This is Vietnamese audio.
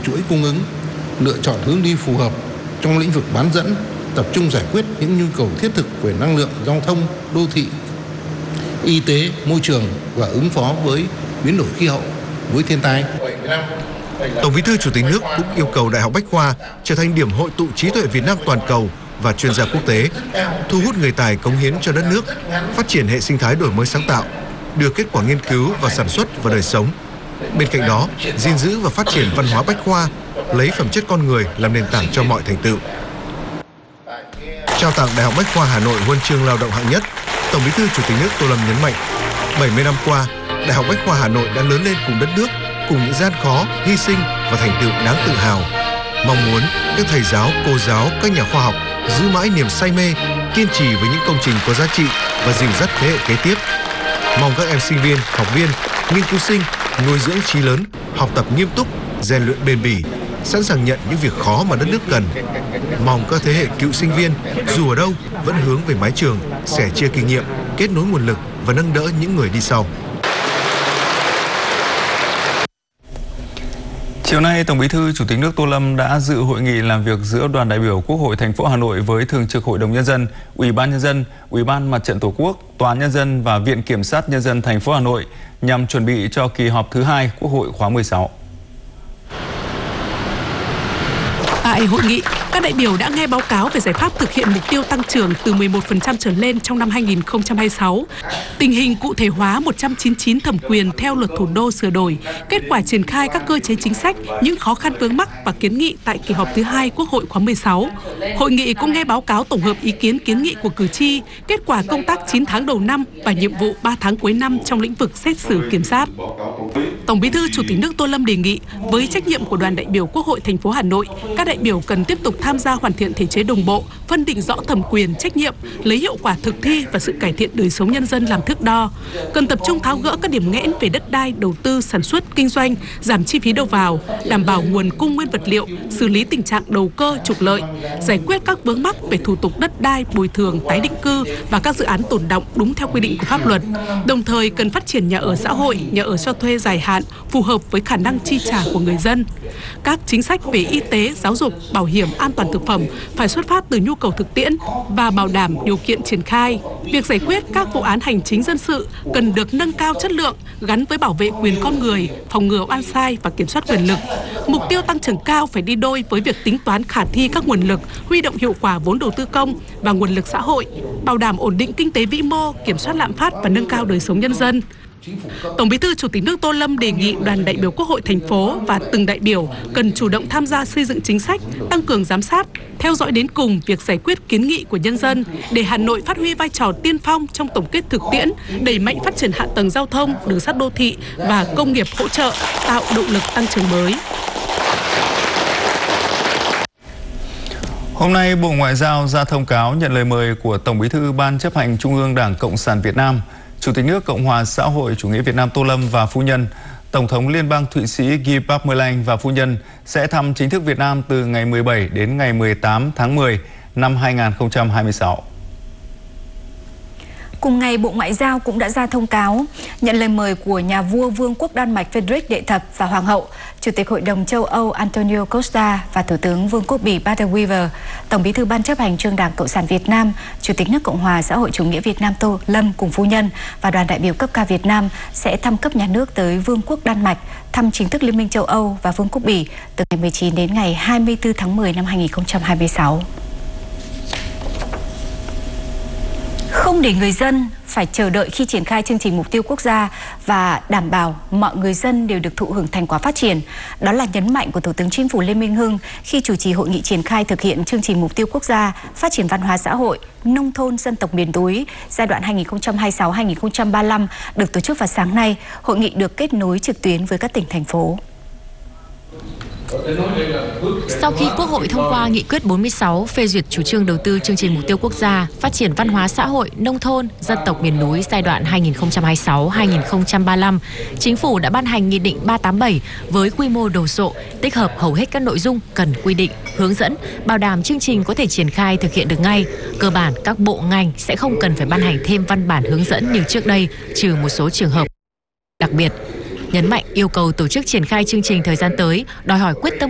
chuỗi cung ứng, lựa chọn hướng đi phù hợp trong lĩnh vực bán dẫn, tập trung giải quyết những nhu cầu thiết thực về năng lượng, giao thông, đô thị, y tế, môi trường và ứng phó với biến đổi khí hậu, với thiên tai. Tổng Bí thư Chủ tịch nước cũng yêu cầu Đại học Bách khoa trở thành điểm hội tụ trí tuệ Việt Nam toàn cầu và chuyên gia quốc tế, thu hút người tài cống hiến cho đất nước, phát triển hệ sinh thái đổi mới sáng tạo, đưa kết quả nghiên cứu và sản xuất vào đời sống. Bên cạnh đó, gìn giữ và phát triển văn hóa Bách khoa, lấy phẩm chất con người làm nền tảng cho mọi thành tựu. Trao tặng Đại học Bách khoa Hà Nội huân chương lao động hạng nhất, Tổng Bí thư Chủ tịch nước Tô Lâm nhấn mạnh, 70 năm qua, Đại học Bách khoa Hà Nội đã lớn lên cùng đất nước, cùng những gian khó, hy sinh và thành tựu đáng tự hào. Mong muốn các thầy giáo, cô giáo, các nhà khoa học giữ mãi niềm say mê, kiên trì với những công trình có giá trị và dìu dắt thế hệ kế tiếp. Mong các em sinh viên, học viên, nghiên cứu sinh nuôi dưỡng trí lớn, học tập nghiêm túc, rèn luyện bền bỉ, sẵn sàng nhận những việc khó mà đất nước cần. Mong các thế hệ cựu sinh viên dù ở đâu vẫn hướng về mái trường, sẻ chia kinh nghiệm, kết nối nguồn lực và nâng đỡ những người đi sau. Chiều nay, Tổng Bí thư Chủ tịch nước Tô Lâm đã dự hội nghị làm việc giữa đoàn đại biểu Quốc hội thành phố Hà Nội với Thường trực Hội đồng Nhân dân, Ủy ban Nhân dân, Ủy ban Mặt trận Tổ quốc, Tòa án Nhân dân và Viện Kiểm sát Nhân dân thành phố Hà Nội nhằm chuẩn bị cho kỳ họp thứ 2 Quốc hội khóa 16. Tại hội nghị, các đại biểu đã nghe báo cáo về giải pháp thực hiện mục tiêu tăng trưởng từ 11% trở lên trong năm 2026, tình hình cụ thể hóa 199 thẩm quyền theo Luật Thủ đô sửa đổi, kết quả triển khai các cơ chế chính sách, những khó khăn vướng mắc và kiến nghị tại kỳ họp thứ 2 Quốc hội khóa 16. Hội nghị cũng nghe báo cáo tổng hợp ý kiến kiến nghị của cử tri, kết quả công tác 9 tháng đầu năm và nhiệm vụ 3 tháng cuối năm trong lĩnh vực xét xử kiểm sát. Tổng Bí thư Chủ tịch nước Tô Lâm đề nghị với trách nhiệm của đoàn đại biểu Quốc hội thành phố Hà Nội, các đại biểu cần tiếp tục tham gia hoàn thiện thể chế đồng bộ, phân định rõ thẩm quyền, trách nhiệm, lấy hiệu quả thực thi và sự cải thiện đời sống nhân dân làm thước đo. Cần tập trung tháo gỡ các điểm nghẽn về đất đai, đầu tư, sản xuất, kinh doanh, giảm chi phí đầu vào, đảm bảo nguồn cung nguyên vật liệu, xử lý tình trạng đầu cơ trục lợi, giải quyết các vướng mắc về thủ tục đất đai, bồi thường, tái định cư và các dự án tồn đọng đúng theo quy định của pháp luật. Đồng thời cần phát triển nhà ở xã hội, nhà ở cho thuê dài hạn phù hợp với khả năng chi trả của người dân. Các chính sách về y tế, giáo dục, bảo hiểm, an toàn thực phẩm phải xuất phát từ nhu cầu thực tiễn và bảo đảm điều kiện triển khai. Việc giải quyết các vụ án hành chính dân sự cần được nâng cao chất lượng, gắn với bảo vệ quyền con người, phòng ngừa oan sai và kiểm soát quyền lực. Mục tiêu tăng trưởng cao phải đi đôi với việc tính toán khả thi các nguồn lực, huy động hiệu quả vốn đầu tư công và nguồn lực xã hội, bảo đảm ổn định kinh tế vĩ mô, kiểm soát lạm phát và nâng cao đời sống nhân dân. Tổng Bí thư Chủ tịch nước Tô Lâm đề nghị đoàn đại biểu Quốc hội thành phố và từng đại biểu cần chủ động tham gia xây dựng chính sách, tăng cường giám sát, theo dõi đến cùng việc giải quyết kiến nghị của nhân dân để Hà Nội phát huy vai trò tiên phong trong tổng kết thực tiễn, đẩy mạnh phát triển hạ tầng giao thông, đường sắt đô thị và công nghiệp hỗ trợ, tạo động lực tăng trưởng mới. Hôm nay, Bộ Ngoại giao ra thông cáo nhận lời mời của Tổng Bí thư Ban Chấp hành Trung ương Đảng Cộng sản Việt Nam, Chủ tịch nước Cộng hòa xã hội chủ nghĩa Việt Nam Tô Lâm và phu nhân, Tổng thống Liên bang Thụy Sĩ Guy Parmelin và phu nhân sẽ thăm chính thức Việt Nam từ ngày 17 đến ngày 18 tháng 10 năm 2026. Cùng ngày, Bộ Ngoại giao cũng đã ra thông cáo nhận lời mời của nhà vua Vương quốc Đan Mạch Frederik Đệ Thập và Hoàng hậu, Chủ tịch Hội đồng châu Âu Antonio Costa và Thủ tướng Vương quốc Bỉ Bart De Wever, Tổng Bí thư Ban Chấp hành Trung ương Đảng Cộng sản Việt Nam, Chủ tịch nước Cộng hòa xã hội chủ nghĩa Việt Nam Tô Lâm cùng phu nhân và đoàn đại biểu cấp cao Việt Nam sẽ thăm cấp nhà nước tới Vương quốc Đan Mạch, thăm chính thức Liên minh châu Âu và Vương quốc Bỉ từ ngày 19 đến ngày 24 tháng 10 năm 2026. Không để người dân phải chờ đợi khi triển khai chương trình mục tiêu quốc gia và đảm bảo mọi người dân đều được thụ hưởng thành quả phát triển. Đó là nhấn mạnh của Thủ tướng Chính phủ Lê Minh Hưng khi chủ trì hội nghị triển khai thực hiện chương trình mục tiêu quốc gia phát triển văn hóa xã hội, nông thôn dân tộc miền núi giai đoạn 2026-2035 được tổ chức vào sáng nay. Hội nghị được kết nối trực tuyến với các tỉnh, thành phố. Sau khi Quốc hội thông qua Nghị quyết 46 phê duyệt chủ trương đầu tư chương trình mục tiêu quốc gia phát triển văn hóa xã hội, nông thôn, dân tộc miền núi giai đoạn 2026-2035, Chính phủ đã ban hành Nghị định 387 với quy mô đồ sộ, tích hợp hầu hết các nội dung cần quy định, hướng dẫn, bảo đảm chương trình có thể triển khai thực hiện được ngay. Cơ bản, các bộ ngành sẽ không cần phải ban hành thêm văn bản hướng dẫn như trước đây, trừ một số trường hợp đặc biệt. Nhấn mạnh yêu cầu tổ chức triển khai chương trình thời gian tới đòi hỏi quyết tâm